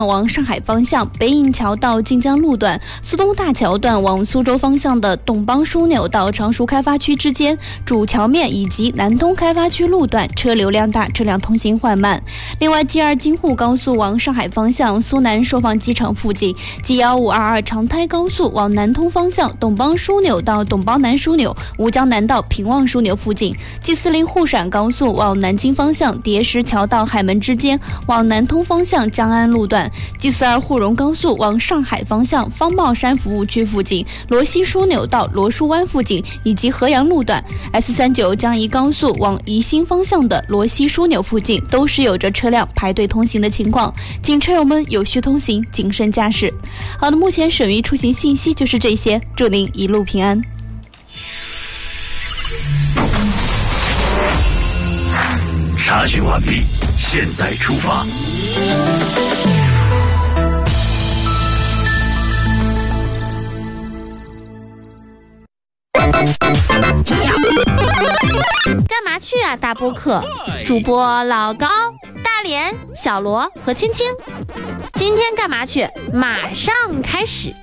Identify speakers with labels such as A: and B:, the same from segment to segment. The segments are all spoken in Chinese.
A: 往上海方向北引桥到晋江路段、苏东大桥段往苏州方向的董邦枢纽到常熟开发区之间主桥面以及南通开发区路段车流量大，车辆通行缓慢。另外 G2 京沪高速往上海方向苏南释放机场附近、G1522 长滩高速往南通方向董邦枢纽到董邦南枢纽、吴江南道平望枢纽附近、G40沪陕高速往南京方向叠石桥到海门之间往南通方向江安路段、G42沪蓉高速往上海方向方茂山服务区附近、罗溪枢纽到罗树湾附近以及河阳路段、S39江宜高速往宜兴方向的罗溪枢纽附近都是有着车辆排队通行的情况，请车友们有序通行，谨慎驾驶。好的，目前省域出行信息就是这些，祝您一路平安。
B: 查询完毕，现在出发。
C: 干嘛去啊，大播客？主播老高、大连、小罗和青青，今天干嘛去？马上开始。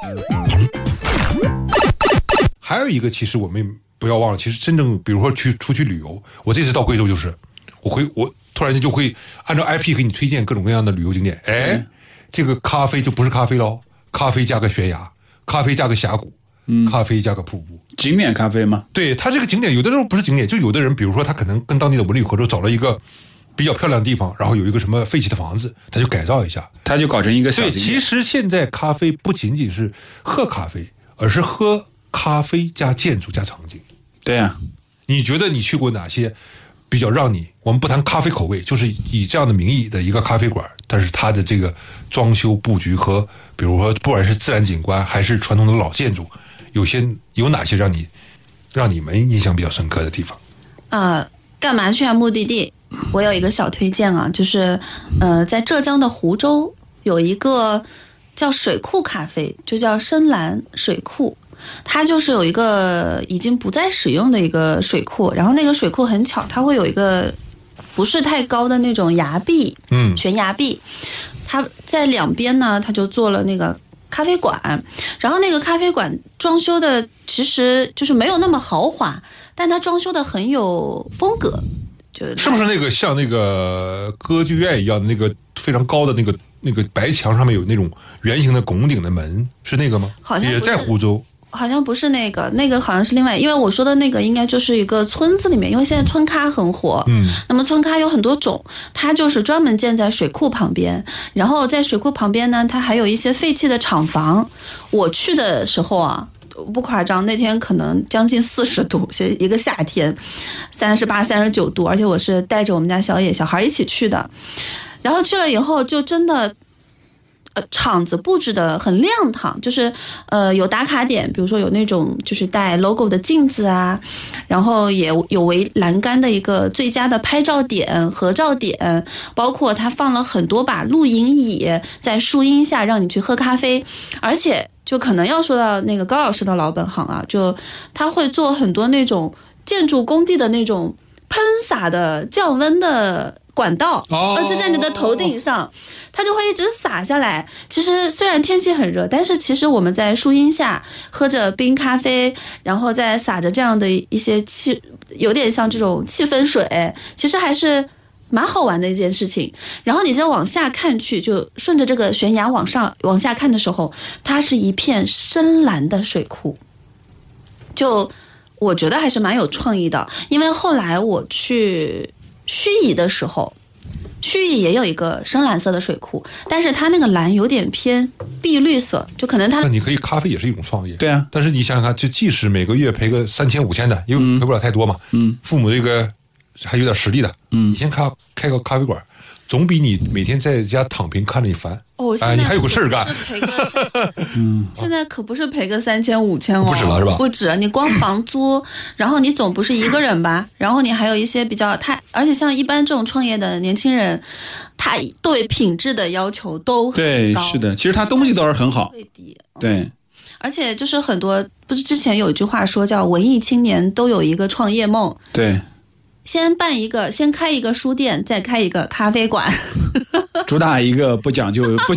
D: 还有一个，其实我们不要忘了，其实真正比如说出去旅游，我这次到贵州就是，我突然间就会按照 IP 给你推荐各种各样的旅游景点。哎，这个咖啡就不是咖啡喽，咖啡加个悬崖，咖啡加个峡谷。咖啡加个瀑布，
E: 景点咖啡吗？
D: 对，它这个景点有的时候不是景点，就有的人比如说他可能跟当地的文旅合作找了一个比较漂亮的地方，然后有一个什么废弃的房子，他就改造一下，
E: 他就搞成一个小景点。
D: 对，其实现在咖啡不仅仅是喝咖啡，而是喝咖啡加建筑加场景。
E: 对啊，
D: 你觉得你去过哪些比较让你，我们不谈咖啡口味，就是以这样的名义的一个咖啡馆，但是它的这个装修布局和比如说不管是自然景观还是传统的老建筑，有哪些让你们印象比较深刻的地方？
F: 干嘛去啊？目的地，我有一个小推荐啊，就是在浙江的湖州有一个叫水库咖啡，就叫深蓝水库。它就是有一个已经不再使用的一个水库，然后那个水库很巧，它会有一个不是太高的那种崖壁，悬崖壁，它在两边呢，它就做了那个咖啡馆，然后那个咖啡馆装修的其实就是没有那么豪华，但它装修的很有风格，
D: 是不是那个像那个歌剧院一样的那个非常高的那个白墙上面有那种圆形的拱顶的门，是那个吗？
F: 好像
D: 也在湖州。
F: 好像不是那个好像是另外，因为我说的那个应该就是一个村子里面，因为现在村咖很火，那么村咖有很多种，它就是专门建在水库旁边，然后在水库旁边呢，它还有一些废弃的厂房。我去的时候啊，不夸张，那天可能将近40度，一个夏天，38、39度，而且我是带着我们家小孩一起去的，然后去了以后就真的。场子布置的很亮堂，就是有打卡点，比如说有那种就是带 logo 的镜子啊，然后也有为栏杆的一个最佳的拍照点、合照点，包括它放了很多把露营椅在树荫下让你去喝咖啡，而且就可能要说到那个高老师的老本行啊，就他会做很多那种建筑工地的那种喷洒的降温的管道，就在你的头顶上，它就会一直洒下来。其实虽然天气很热，但是其实我们在树荫下喝着冰咖啡，然后再洒着这样的一些有点像这种气氛水，其实还是蛮好玩的一件事情。然后你再往下看去，就顺着这个悬崖往下看的时候，它是一片深蓝的水库，就我觉得还是蛮有创意的。因为后来我去盱眙的时候，盱眙也有一个深蓝色的水库，但是它那个蓝有点偏碧绿色，就可能它
D: 那你可以咖啡也是一种创业，
E: 对啊。
D: 但是你想想看，就即使每个月赔个3000、5000的，因为赔不了太多嘛，父母这个还有点实力的，你先开个咖啡馆，总比你每天在家躺平看着你烦。你还有个事儿干。
F: 现在可不是赔个3000、5000哦，
D: 不止了是吧？
F: 不止，你光房租，然后你总不是一个人吧？然后你还有一些比较而且像一般这种创业的年轻人，他对品质的要求都很高。
E: 对，是的，其实他东西都是很好。对。
F: 而且就是很多，不是之前有一句话说叫文艺青年都有一个创业梦。
E: 对。
F: 先开一个书店，再开一个咖啡馆，
E: 主打一个不讲究